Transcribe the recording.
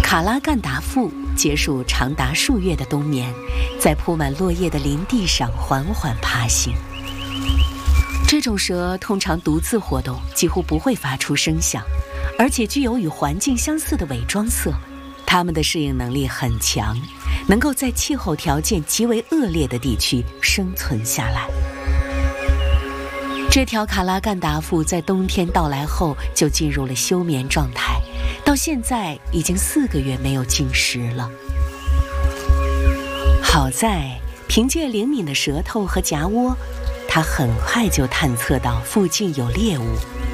卡拉干达富结束长达数月的冬眠，在铺满落叶的林地上缓缓爬行。这种蛇通常独自活动，几乎不会发出声响，而且具有与环境相似的伪装色。它们的适应能力很强，能够在气候条件极为恶劣的地区生存下来。这条卡拉干达富在冬天到来后就进入了休眠状态，到现在已经4个月没有进食了。好在凭借灵敏的舌头和夹窝，它很快就探测到附近有猎物，